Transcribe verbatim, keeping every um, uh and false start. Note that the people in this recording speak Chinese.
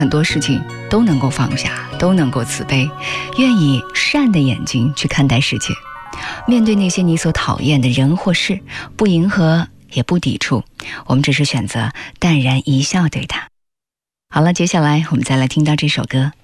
很多事情都能够放下，都能够慈悲，愿以善的眼睛去看待世界。面对那些你所讨厌的人或事，不迎合也不抵触，我们只是选择淡然一笑对它。好了，接下来我们再来听到这首歌，